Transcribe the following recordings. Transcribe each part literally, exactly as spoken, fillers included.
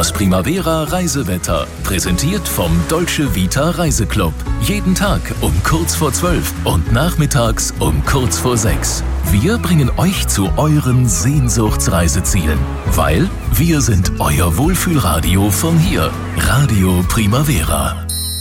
Das Primavera Reisewetter, präsentiert vom Dolce Vita Reiseclub. Jeden Tag um kurz vor zwölf und nachmittags um kurz vor sechs. Wir bringen euch zu euren Sehnsuchtsreisezielen, weil wir sind euer Wohlfühlradio von hier. Radio Primavera.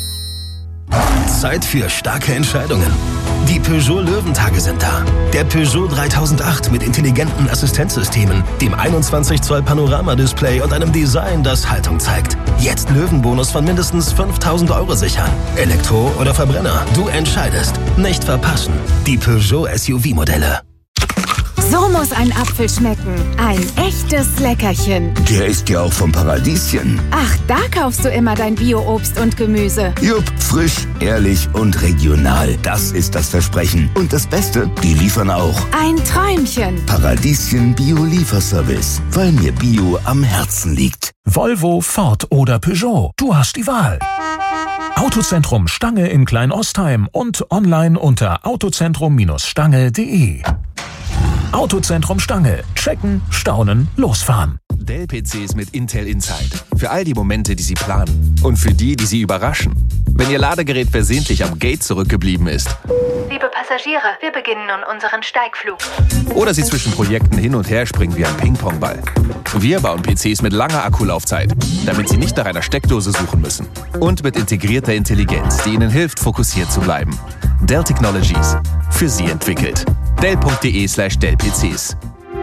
Zeit für starke Entscheidungen. Die Peugeot Löwentage sind da. Der Peugeot dreitausendacht mit intelligenten Assistenzsystemen, dem einundzwanzig Zoll Panoramadisplay und einem Design, das Haltung zeigt. Jetzt Löwenbonus von mindestens fünftausend Euro sichern. Elektro oder Verbrenner, du entscheidest. Nicht verpassen. Die Peugeot S U V-Modelle. So muss ein Apfel schmecken. Ein echtes Leckerchen. Der ist ja auch vom Paradieschen. Ach, da kaufst du immer dein Bio-Obst und Gemüse. Jupp, frisch, ehrlich und regional. Das ist das Versprechen. Und das Beste, die liefern auch. Ein Träumchen. Paradieschen Bio-Lieferservice. Weil mir Bio am Herzen liegt. Volvo, Ford oder Peugeot. Du hast die Wahl. Autozentrum Stange in Klein-Ostheim und online unter autozentrum Stange punkt de. Autozentrum Stange. Checken, staunen, losfahren. Dell-P Cs mit Intel Inside. Für all die Momente, die Sie planen. Und für die, die Sie überraschen. Wenn Ihr Ladegerät versehentlich am Gate zurückgeblieben ist. Liebe Passagiere, wir beginnen nun unseren Steigflug. Oder Sie zwischen Projekten hin und her springen wie ein Ping-Pong-Ball. Wir bauen P Cs mit langer Akkulaufzeit, damit Sie nicht nach einer Steckdose suchen müssen. Und mit integrierter Intelligenz, die Ihnen hilft, fokussiert zu bleiben. Dell Technologies. Für Sie entwickelt. Dell punkt de slash Dell P Cs.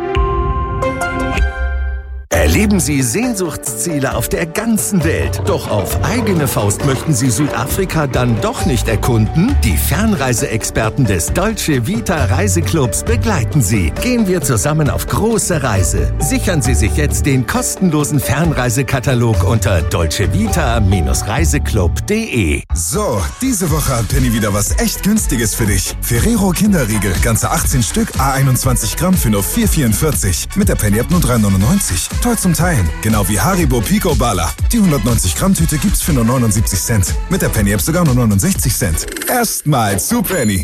Erleben Sie Sehnsuchtsziele auf der ganzen Welt. Doch auf eigene Faust möchten Sie Südafrika dann doch nicht erkunden? Die Fernreiseexperten des Dolce Vita Reiseclubs begleiten Sie. Gehen wir zusammen auf große Reise. Sichern Sie sich jetzt den kostenlosen Fernreisekatalog unter dolce vita reiseclub punkt de. So, diese Woche hat Penny wieder was echt Günstiges für dich. Ferrero Kinderriegel, ganze achtzehn Stück, à einundzwanzig Gramm für nur vier vierundvierzig. Mit der Penny-App nur drei neunundneunzig. Toll zum Teilen. Genau wie Haribo Pico Bala. Die hundertneunzig Gramm Tüte gibt's für nur neunundsiebzig Cent. Mit der Penny-App sogar nur neunundsechzig Cent. Erstmal zu Penny.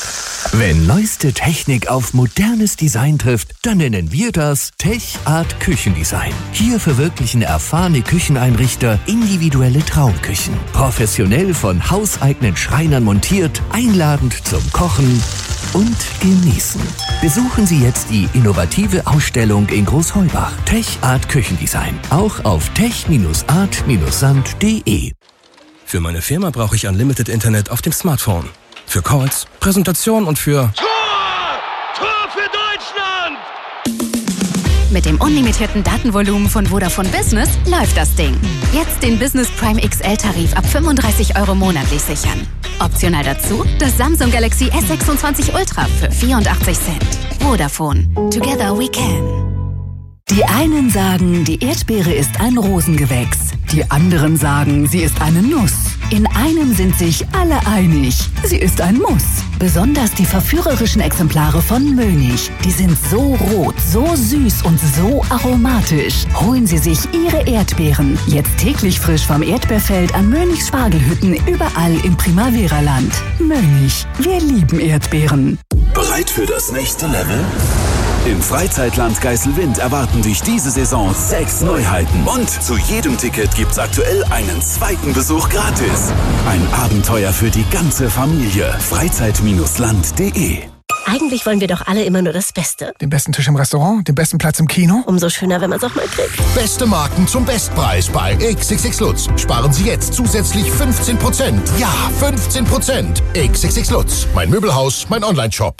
Wenn neueste Technik auf modernes Design trifft, dann nennen wir das Tech Art Küchendesign. Hier verwirklichen erfahrene Kücheneinrichter individuelle Traumküchen. Professionell von hauseigenen Schreinern montiert, einladend zum Kochen und Genießen. Besuchen Sie jetzt die innovative Ausstellung in Großheubach. Tech Art Küchendesign. Auch auf tech art sand punkt de. Für meine Firma brauche ich Unlimited Internet auf dem Smartphone. Für Calls, Präsentation und für... Tor! Tor für Deutschland! Mit dem unlimitierten Datenvolumen von Vodafone Business läuft das Ding. Jetzt den Business Prime X L-Tarif ab fünfunddreißig Euro monatlich sichern. Optional dazu das Samsung Galaxy S sechsundzwanzig Ultra für vierundachtzig Cent. Vodafone. Together we can. Die einen sagen, die Erdbeere ist ein Rosengewächs. Die anderen sagen, sie ist eine Nuss. In einem sind sich alle einig. Sie ist ein Muss. Besonders die verführerischen Exemplare von Mönig. Die sind so rot, so süß und so aromatisch. Holen Sie sich Ihre Erdbeeren. Jetzt täglich frisch vom Erdbeerfeld an Mönigs Spargelhütten überall im Primavera-Land. Mönig. Wir lieben Erdbeeren. Bereit für das nächste Level? Im Freizeitland Geiselwind erwarten dich diese Saison sechs Neuheiten. Und zu jedem Ticket gibt's aktuell einen zweiten Besuch gratis. Ein Abenteuer für die ganze Familie. Freizeit Land punkt de. Eigentlich wollen wir doch alle immer nur das Beste. Den besten Tisch im Restaurant, den besten Platz im Kino. Umso schöner, wenn man es auch mal kriegt. Beste Marken zum Bestpreis bei X X X Lutz. Sparen Sie jetzt zusätzlich fünfzehn Prozent. Ja, fünfzehn Prozent. X X X Lutz. Mein Möbelhaus, mein Online-Shop.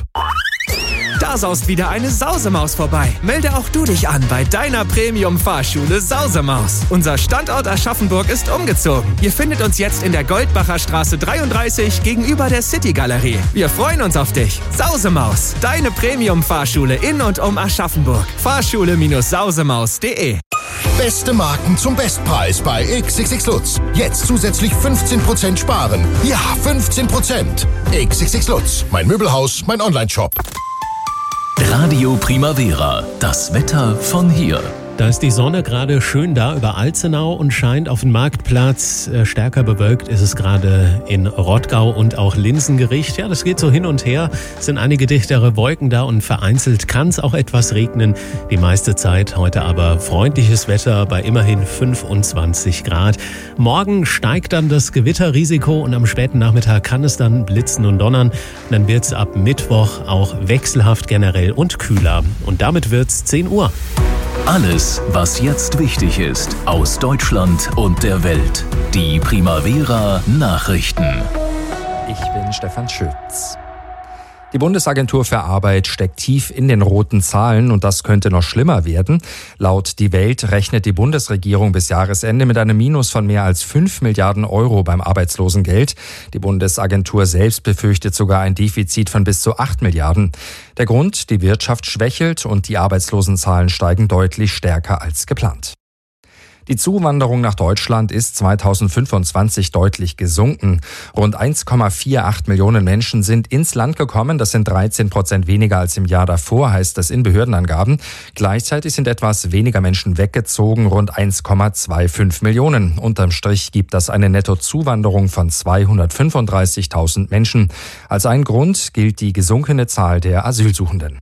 Da saust wieder eine Sausemaus vorbei. Melde auch du dich an bei deiner Premium-Fahrschule Sausemaus. Unser Standort Aschaffenburg ist umgezogen. Ihr findet uns jetzt in der Goldbacher Straße dreiunddreißig gegenüber der City-Galerie. Wir freuen uns auf dich. Sausemaus, deine Premium-Fahrschule in und um Aschaffenburg. Fahrschule Sausemaus punkt de. Beste Marken zum Bestpreis bei X X X Lutz. Jetzt zusätzlich fünfzehn Prozent sparen. Ja, fünfzehn Prozent. X X X Lutz. Mein Möbelhaus, mein Online-Shop. Radio Primavera, das Wetter von hier. Da ist die Sonne gerade schön da über Alzenau und scheint auf den Marktplatz. Stärker bewölkt ist es gerade in Rottgau und auch Linsengericht. Ja, das geht so hin und her. Es sind einige dichtere Wolken da und vereinzelt kann es auch etwas regnen. Die meiste Zeit heute aber freundliches Wetter bei immerhin fünfundzwanzig Grad. Morgen steigt dann das Gewitterrisiko und am späten Nachmittag kann es dann blitzen und donnern. Und dann wird es ab Mittwoch auch wechselhaft generell und kühler. Und damit wird es zehn Uhr. Alles, was jetzt wichtig ist, aus Deutschland und der Welt. Die Primavera Nachrichten. Ich bin Stefan Schütz. Die Bundesagentur für Arbeit steckt tief in den roten Zahlen und das könnte noch schlimmer werden. Laut Die Welt rechnet die Bundesregierung bis Jahresende mit einem Minus von mehr als fünf Milliarden Euro beim Arbeitslosengeld. Die Bundesagentur selbst befürchtet sogar ein Defizit von bis zu acht Milliarden. Der Grund: die Wirtschaft schwächelt und die Arbeitslosenzahlen steigen deutlich stärker als geplant. Die Zuwanderung nach Deutschland ist zweitausendfünfundzwanzig deutlich gesunken. Rund eins Komma achtundvierzig Millionen Menschen sind ins Land gekommen. Das sind dreizehn Prozent weniger als im Jahr davor, heißt es in Behördenangaben. Gleichzeitig sind etwas weniger Menschen weggezogen, rund eins Komma fünfundzwanzig Millionen. Unterm Strich gibt das eine Nettozuwanderung von zweihundertfünfunddreißigtausend Menschen. Als ein Grund gilt die gesunkene Zahl der Asylsuchenden.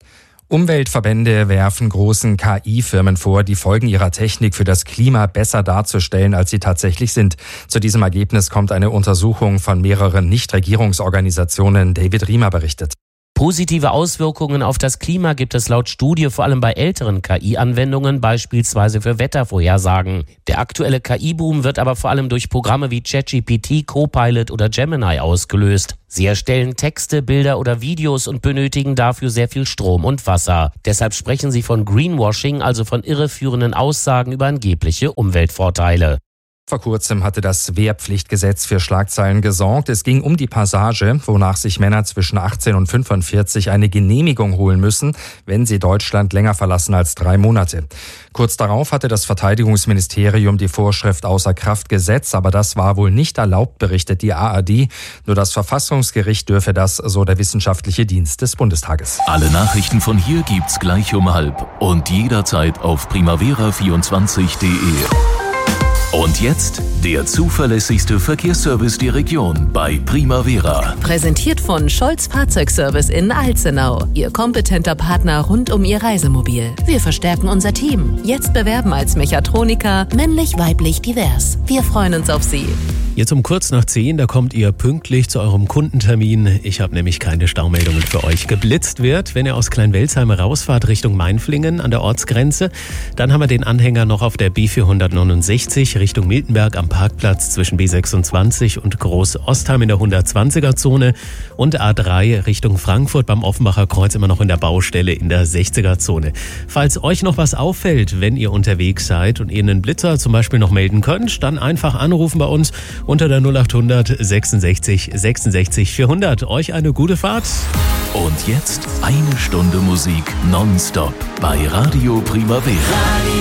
Umweltverbände werfen großen K I-Firmen vor, die Folgen ihrer Technik für das Klima besser darzustellen, als sie tatsächlich sind. Zu diesem Ergebnis kommt eine Untersuchung von mehreren Nichtregierungsorganisationen. David Riemer berichtet. Positive Auswirkungen auf das Klima gibt es laut Studie vor allem bei älteren K I-Anwendungen, beispielsweise für Wettervorhersagen. Der aktuelle K I-Boom wird aber vor allem durch Programme wie ChatGPT, Copilot oder Gemini ausgelöst. Sie erstellen Texte, Bilder oder Videos und benötigen dafür sehr viel Strom und Wasser. Deshalb sprechen sie von Greenwashing, also von irreführenden Aussagen über angebliche Umweltvorteile. Vor kurzem hatte das Wehrpflichtgesetz für Schlagzeilen gesorgt. Es ging um die Passage, wonach sich Männer zwischen achtzehn und fünfundvierzig eine Genehmigung holen müssen, wenn sie Deutschland länger verlassen als drei Monate. Kurz darauf hatte das Verteidigungsministerium die Vorschrift außer Kraft gesetzt, aber das war wohl nicht erlaubt, berichtet die A R D. Nur das Verfassungsgericht dürfe das, so der wissenschaftliche Dienst des Bundestages. Alle Nachrichten von hier gibt's gleich um halb und jederzeit auf primavera vierundzwanzig punkt de. Und jetzt der zuverlässigste Verkehrsservice der Region bei Primavera. Präsentiert von Scholz Fahrzeugservice in Alzenau. Ihr kompetenter Partner rund um Ihr Reisemobil. Wir verstärken unser Team. Jetzt bewerben als Mechatroniker, männlich, weiblich, divers. Wir freuen uns auf Sie. Jetzt um kurz nach zehn, da kommt ihr pünktlich zu eurem Kundentermin. Ich habe nämlich keine Staumeldungen für euch. Geblitzt wird, wenn ihr aus Kleinwelsheim rausfahrt Richtung Mainflingen an der Ortsgrenze. Dann haben wir den Anhänger noch auf der B vierhundertneunundsechzig Richtung Miltenberg am Parkplatz zwischen B sechsundzwanzig und Groß-Ostheim in der hundertzwanziger Zone und A drei Richtung Frankfurt beim Offenbacher Kreuz immer noch in der Baustelle in der sechziger Zone. Falls euch noch was auffällt, wenn ihr unterwegs seid und ihr einen Blitzer zum Beispiel noch melden könnt, dann einfach anrufen bei uns unter der null achthundert sechsundsechzig sechsundsechzig vierhundert. Euch eine gute Fahrt. Und jetzt eine Stunde Musik nonstop bei Radio Primavera.